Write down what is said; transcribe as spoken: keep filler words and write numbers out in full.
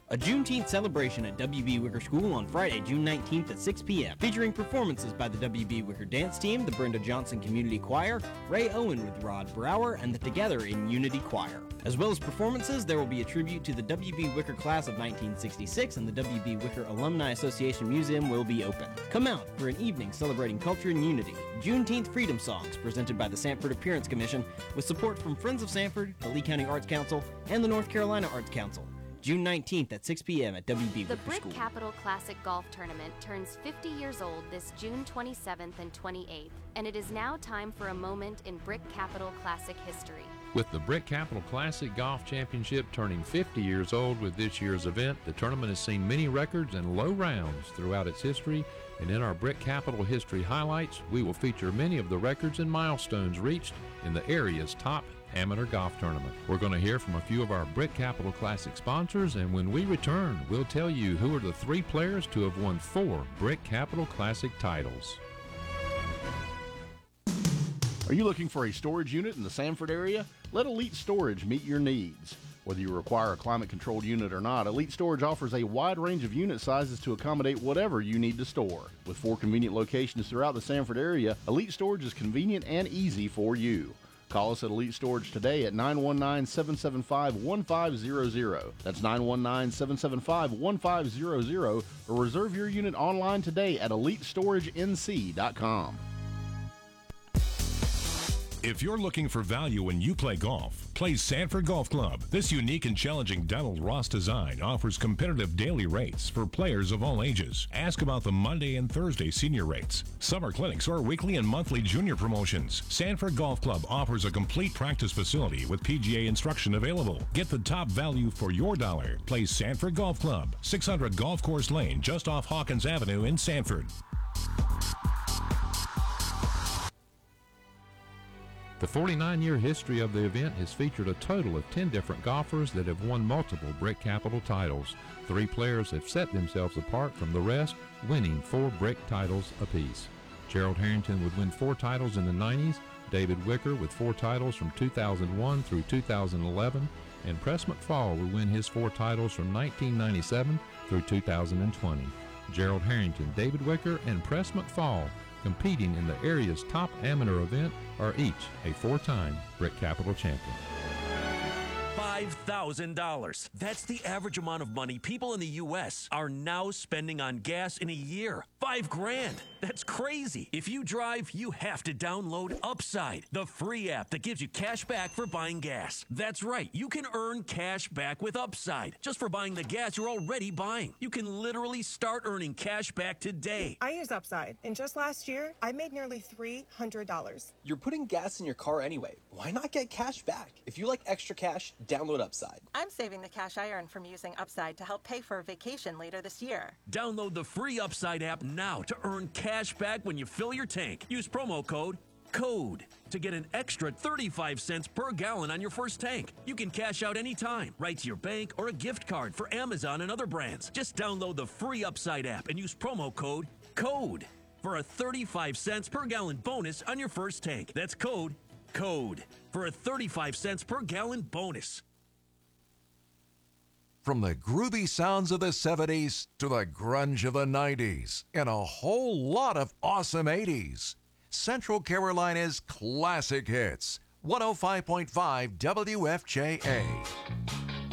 A Juneteenth celebration at W B. Wicker School on Friday, June nineteenth at six p.m. featuring performances by the W B. Wicker Dance Team, the Brenda Johnson Community Choir, Ray Owen with Rod Brower, and the Together in Unity Choir. As well as performances, there will be a tribute to the W B. Wicker class of nineteen sixty-six, and the W B. Wicker Alumni Association Museum will be open. Come out for an evening celebrating culture and unity. Juneteenth Freedom Songs, presented by the Sanford Appearance Commission, with support from Friends of Sanford, the Lee County Arts Council, and the North Carolina Arts Council. June nineteenth at six p.m. at W B. The Wicker Brick School. Capital Classic Golf Tournament turns fifty years old this June twenty-seventh and twenty-eighth, and it is now time for a moment in Brick Capital Classic history. With the Brick Capital Classic Golf Championship turning fifty years old with this year's event, the tournament has seen many records and low rounds throughout its history, and in our Brick Capital History Highlights, we will feature many of the records and milestones reached in the area's top amateur golf tournament. We're going to hear from a few of our Brick Capital Classic sponsors, and when we return, we'll tell you who are the three players to have won four Brick Capital Classic titles. Are you looking for a storage unit in the Sanford area? Let Elite Storage meet your needs. Whether you require a climate-controlled unit or not, Elite Storage offers a wide range of unit sizes to accommodate whatever you need to store. With four convenient locations throughout the Sanford area, Elite Storage is convenient and easy for you. Call us at Elite Storage today at nine one nine, seven seven five, one five zero zero. That's nine one nine, seven seven five, one five zero zero, or reserve your unit online today at elite storage n c dot com. If you're looking for value when you play golf, play Sanford Golf Club. This unique and challenging Donald Ross design offers competitive daily rates for players of all ages. Ask about the Monday and Thursday senior rates, summer clinics, or weekly and monthly junior promotions. Sanford Golf Club offers a complete practice facility with P G A instruction available. Get the top value for your dollar. Play Sanford Golf Club, six hundred Golf Course Lane, just off Hawkins Avenue in Sanford. The forty-nine-year history of the event has featured a total of ten different golfers that have won multiple Brick Capital titles. Three players have set themselves apart from the rest, winning four Brick titles apiece. Gerald Harrington would win four titles in the nineties, David Wicker with four titles from two thousand one through two thousand eleven, and Press McFall would win his four titles from nineteen ninety-seven through two thousand twenty. Gerald Harrington, David Wicker, and Press McFall, competing in the area's top amateur event, are each a four-time Brick Capital champion. five thousand dollars. That's the average amount of money people in the U S are now spending on gas in a year. Five grand. That's crazy. If you drive, you have to download Upside, the free app that gives you cash back for buying gas. That's right. You can earn cash back with Upside just for buying the gas you're already buying. You can literally start earning cash back today. I use Upside, and just last year, I made nearly three hundred dollars. You're putting gas in your car anyway. Why not get cash back? If you like extra cash, download Upside. I'm saving the cash I earn from using Upside to help pay for a vacation later this year. Download the free Upside app now to earn cash back when you fill your tank. Use promo code CODE to get an extra thirty-five cents per gallon on your first tank. You can cash out anytime, right to your bank or a gift card for Amazon and other brands. Just download the free Upside app and use promo code CODE for a thirty-five cents per gallon bonus on your first tank. That's code CODE for a thirty-five cents per gallon bonus. From the groovy sounds of the seventies to the grunge of the nineties and a whole lot of awesome eighties, Central Carolina's classic hits. one oh five point five W F J A.